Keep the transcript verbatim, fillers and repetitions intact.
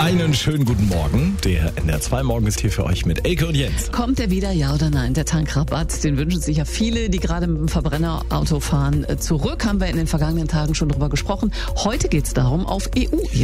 Einen schönen guten Morgen. Der N R zwei Morgen ist hier für euch mit Elke und Jens. Kommt der wieder, ja oder nein? Der Tankrabatt, den wünschen sich ja viele, die gerade mit dem Verbrennerauto fahren. Zurück haben wir in den vergangenen Tagen schon drüber gesprochen. Heute geht es darum, auf E U-Ebene.